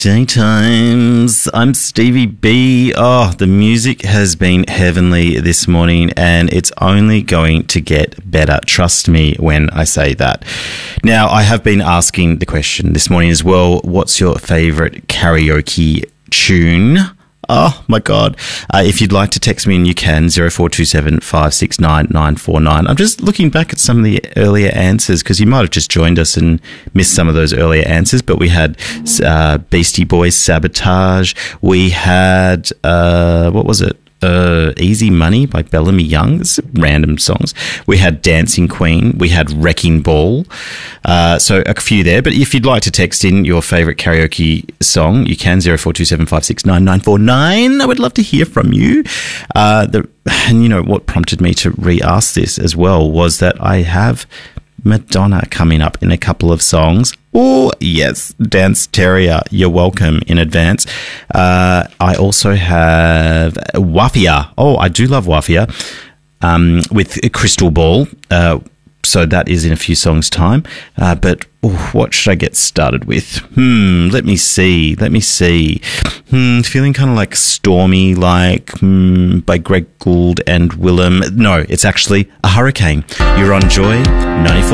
Daytimes. I'm Stevie B. Oh, the music has been heavenly this morning and it's only going to get better. Trust me when I say that. Now, I have been asking the question this morning as well, what's your favourite karaoke tune? Oh, my God. If you'd like to text me, and you can, 0427 569 949. I'm just looking back at some of the earlier answers because you might have just joined us and missed some of those earlier answers, but we had Beastie Boys, Sabotage. We had, what was it? Easy Money by Bellamy Young. This is random songs. We had Dancing Queen. We had Wrecking Ball. So a few there. But if you'd like to text in your favourite karaoke song, you can, 0427 569 949. I would love to hear from you. And you know, what prompted me to re-ask this as well was that I have Madonna coming up in a couple of songs. Oh, yes, Dance Terrier, you're welcome in advance. I also have Wafia. Oh, I do love Wafia with Crystal Ball. So that is in a few songs' time. But what should I get started with? Let me see. Feeling kind of like Stormy, like by Greg Gould and Willem. No, it's actually A Hurricane. You're on Joy 94.